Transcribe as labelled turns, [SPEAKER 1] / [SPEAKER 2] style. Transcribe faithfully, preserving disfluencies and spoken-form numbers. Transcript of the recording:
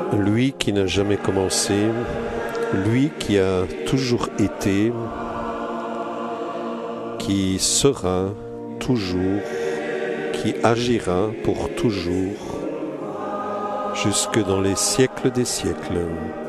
[SPEAKER 1] lui qui n'a jamais commencé, lui qui a toujours été, qui sera toujours, qui agira pour toujours, jusque dans les siècles des siècles.